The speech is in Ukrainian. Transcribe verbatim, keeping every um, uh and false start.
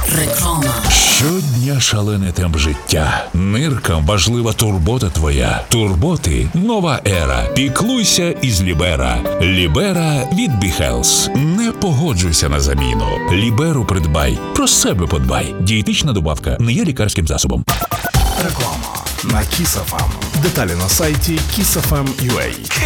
Реклама. Щодня шалений темп життя. Ниркам важлива турбота твоя. Турботи – нова ера. Піклуйся із Лібера. Лібера від Біхелс. Не погоджуйся на заміну. Ліберу придбай. Про себе подбай. Дієтична добавка не є лікарським засобом. Реклама на Kiss еф ем. Деталі на сайті kiss еф ем крапка ю а.